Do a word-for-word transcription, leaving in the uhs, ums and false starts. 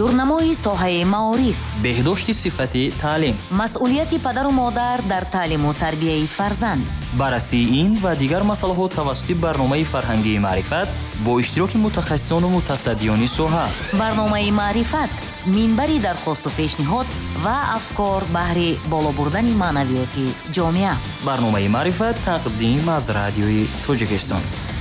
дурнамои соҳаи маориф, беҳдошти сифати таълим, масъулияти падару модар дар таълиму тарбияи фарзанд. баррасии ин ва дигар масъалаҳо тавассути барномаи фарҳангии маърифат бо иштироки мутахассисону мутасаддиёни соҳа. барномаи маърифат минбари дархосту пешниҳод ва афкор баҳри боло бурдани маънавиёти ҷомеа. барномаи маърифат тақдим аз радиои Тоҷикистон.